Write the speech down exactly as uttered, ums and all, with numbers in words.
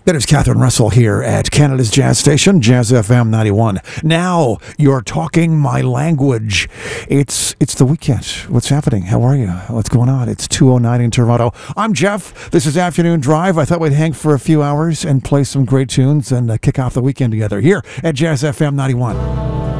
That is Catherine Russell here at Canada's Jazz Station, Jazz F M ninety-one. Now you're talking my language. It's it's the weekend. What's happening? How are you? What's going on? It's two oh nine in Toronto. I'm Jeff. This is Afternoon Drive. I thought we'd hang for a few hours and play some great tunes and uh, kick off the weekend together here at Jazz F M ninety-one.